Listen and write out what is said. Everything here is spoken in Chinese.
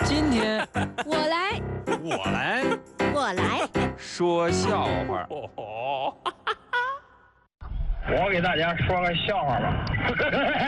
今天我来说笑话。 我给大家说个笑话吧。